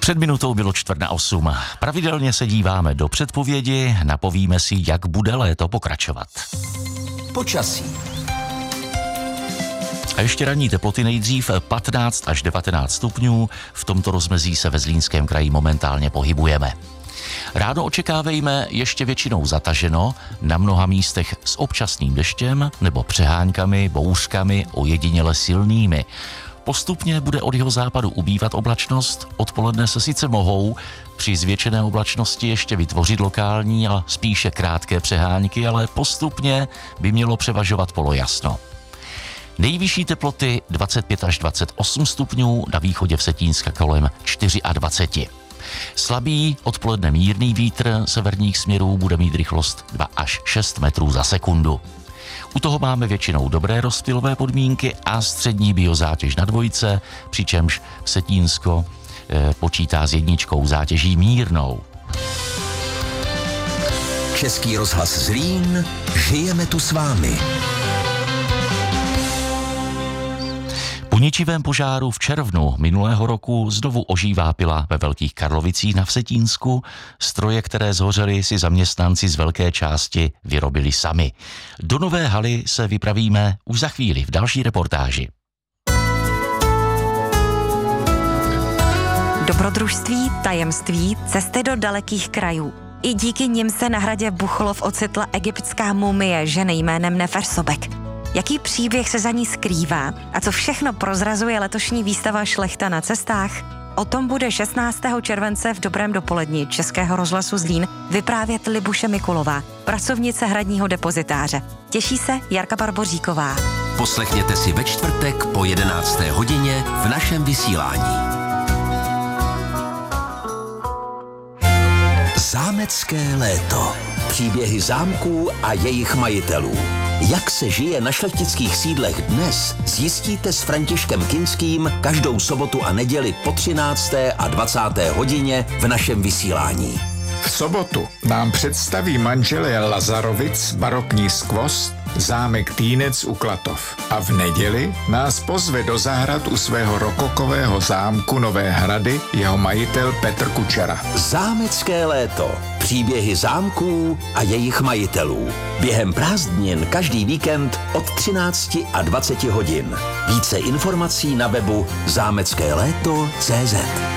Před minutou bylo 7:45. Pravidelně se díváme do předpovědi, napovíme si, jak bude léto pokračovat. Počasí. A ještě ranní teploty nejdřív 15 až 19 stupňů, v tomto rozmezí se ve Zlínském kraji momentálně pohybujeme. Ráno očekávejme ještě většinou zataženo, na mnoha místech s občasným deštěm nebo přeháňkami, bouřkami, ojediněle silnými. Postupně bude od jihozápadu ubývat oblačnost, odpoledne se sice mohou při zvětšené oblačnosti ještě vytvořit lokální a spíše krátké přehánky, ale postupně by mělo převažovat polojasno. Nejvyšší teploty 25 až 28 stupňů, na východě Vsetínska kolem 24. Slabý odpoledne mírný vítr severních směrů bude mít rychlost 2 až 6 metrů za sekundu. U toho máme většinou dobré rozptylové podmínky a střední biozátěž na dvojce, přičemž Vsetínsko počítá s 1 zátěží mírnou. Český rozhlas Zlín, žijeme tu s vámi. Po ničivém požáru v červnu minulého roku znovu ožívá pila ve Velkých Karlovicích na Vsetínsku. Stroje, které zhořely, si zaměstnanci z velké části vyrobili sami. Do nové haly se vypravíme už za chvíli v další reportáži. Dobrodružství, tajemství, cesty do dalekých krajů. I díky nim se na hradě Buchlov ocitla egyptská mumie ženy jménem Nefersobek. Jaký příběh se za ní skrývá a co všechno prozrazuje letošní výstava Šlechta na cestách? O tom bude 16. července v dobrém dopoledni Českého rozhlasu Zlín vyprávět Libuše Mikulová, pracovnice hradního depozitáře. Těší se Jarka Barboříková. Poslechněte si ve čtvrtek po 11. hodině v našem vysílání. Zámecké léto. Příběhy zámků a jejich majitelů. Jak se žije na šlechtických sídlech dnes, zjistíte s Františkem Kinským každou sobotu a neděli po 13. a 20. hodině v našem vysílání. V sobotu nám představí manželé Lazarovic barokní skvost zámek Týnec u Klatov. A v neděli nás pozve do zahrad u svého rokokového zámku Nové Hrady jeho majitel Petr Kučera. Zámecké léto. Příběhy zámků a jejich majitelů. Během prázdnin každý víkend od 13 a 20 hodin. Více informací na webu zámeckéléto.cz.